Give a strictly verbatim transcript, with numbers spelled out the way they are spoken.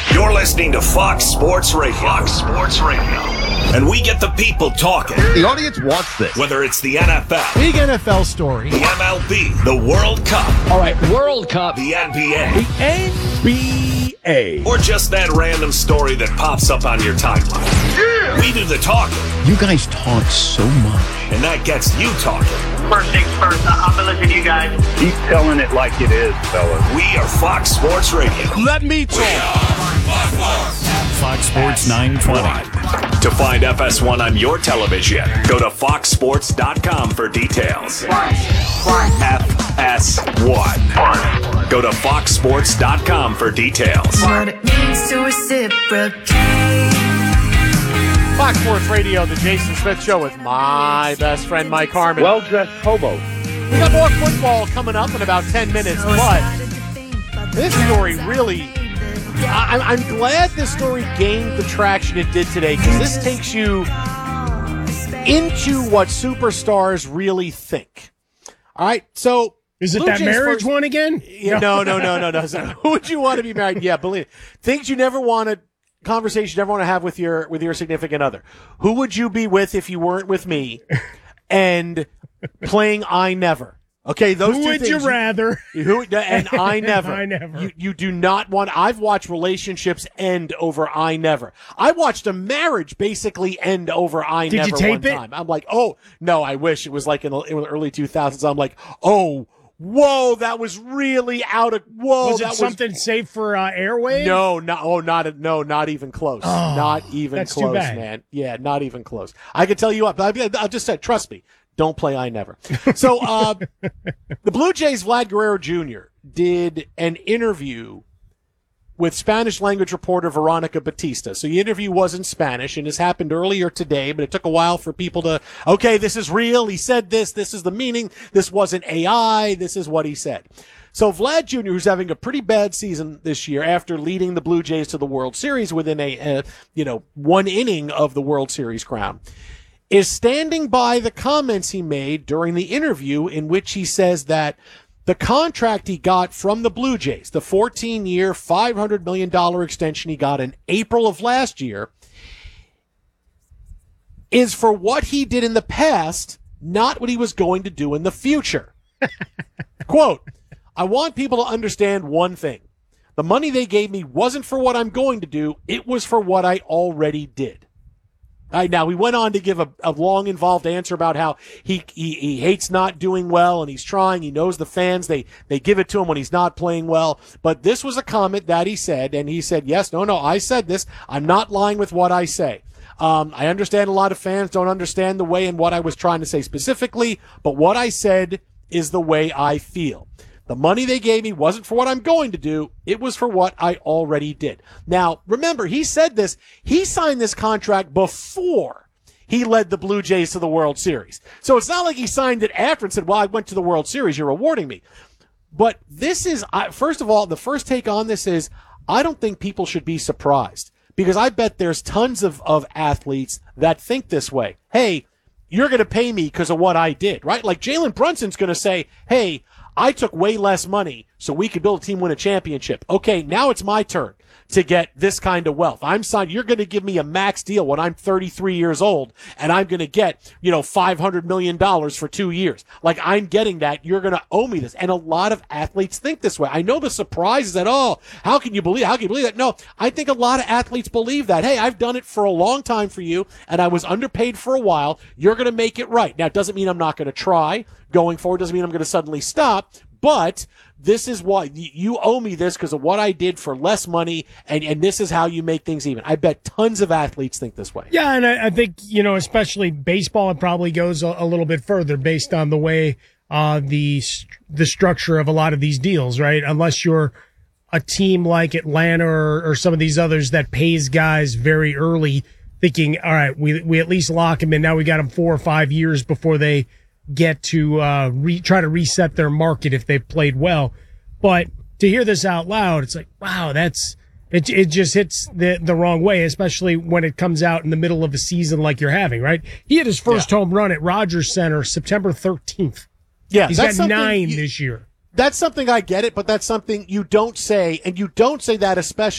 You're listening to Fox Sports Radio. Fox Sports Radio. And we get the people talking. The audience wants this. Whether it's the N F L. Big N F L story. The M L B. The World Cup. All right, World Cup. The N B A. The N B A. Or just that random story that pops up on your timeline. Yeah. We do the talking. You guys talk so much. And that gets you talking. First things first, I'm going to listen to you guys. Keep telling it like it is, fellas. We are Fox Sports Radio. Let me talk. Fox Sports nine twenty. To find F S one on your television, go to fox sports dot com for details. F S one. Go to fox sports dot com for details. What it means to reciprocate. Fox Sports Radio, the Jason Smith Show with my best friend Mike Harmon. Well-dressed hobo. We got more football coming up in about ten minutes, but this story really... I, I'm glad this story gained the traction it did today, because this takes you into what superstars really think. All right, so... Is it Blue that Jays marriage first, one again? Yeah, no, no, no, no, no. So, who would you want to be married? Yeah, believe it. Things you never wanted, conversations you never want to have with your with your significant other. Who would you be with if you weren't with me? And playing I Never. Okay, those who two would things. you rather? Who and I Never. I Never. You, you do not want. I've watched relationships end over I Never. I watched a marriage basically end over I Did Never you tape one it? time. I'm like, oh no, I wish it was like in the, in the early two thousands. I'm like, oh. Whoa, that was really out of whoa. Was it that something was, safe for uh, airwaves? No, not oh, not no, not even close. Oh, not even that's too close, bad. man. Yeah, not even close. I can tell you what, but I, I'll just say, trust me, don't play I Never. So, uh, the Blue Jays' Vlad Guerrero Junior did an interview with Spanish language reporter Veronica Batista. So the interview was in Spanish, and this happened earlier today, but it took a while for people to, okay, this is real. He said this. This is the meaning. This wasn't A I. This is what he said. So Vlad Junior, who's having a pretty bad season this year after leading the Blue Jays to the World Series within a, uh, you know, one inning of the World Series crown, is standing by the comments he made during the interview in which he says that the contract he got from the Blue Jays, the fourteen-year, five hundred million dollars extension he got in April of last year, is for what he did in the past, not what he was going to do in the future. Quote, I want people to understand one thing. The money they gave me wasn't for what I'm going to do. It was for what I already did. All right, now, he went on to give a, a long, involved answer about how he, he he hates not doing well, and he's trying. He knows the fans. They, they give it to him when he's not playing well. But this was a comment that he said, and he said, yes, no, no, I said this. I'm not lying with what I say. Um, I understand a lot of fans don't understand the way and what I was trying to say specifically, but what I said is the way I feel. The money they gave me wasn't for what I'm going to do. It was for what I already did. Now, remember, he said this. He signed this contract before he led the Blue Jays to the World Series. So it's not like he signed it after and said, well, I went to the World Series. You're rewarding me. But this is, first of all, the first take on this is, I don't think people should be surprised, because I bet there's tons of, of athletes that think this way. Hey, you're going to pay me because of what I did, right? Like Jalen Brunson's going to say, hey, I took way less money so we could build a team, win a championship. Okay, now it's my turn to get this kind of wealth. I'm signed. You're going to give me a max deal when I'm thirty-three years old, and I'm going to get, you know, five hundred million dollars for two years. Like, I'm getting that. You're going to owe me this. And a lot of athletes think this way. I know the surprise is that, oh, how can you believe, how can you believe that? No, I think a lot of athletes believe that. Hey, I've done it for a long time for you, and I was underpaid for a while. You're going to make it right. Now, it doesn't mean I'm not going to try going forward. Doesn't mean I'm going to suddenly stop. But this is why you owe me this because of what I did for less money, and, and this is how you make things even. I bet tons of athletes think this way. Yeah, and I, I think, you know, especially baseball, it probably goes a, a little bit further based on the way uh, the the structure of a lot of these deals, right? Unless you're a team like Atlanta or, or some of these others that pays guys very early, thinking, all right, we we at least lock them in. Now we got them four or five years before they get to uh re- try to reset their market if they've played well. But to hear this out loud, it's like, wow, that's it. It just hits the the wrong way, especially when it comes out in the middle of a season like you're having. Right? He had his first yeah. home run at Rogers Center September thirteenth. Yeah, he's got nine you, this year. That's something I get it, but that's something you don't say, and you don't say that especially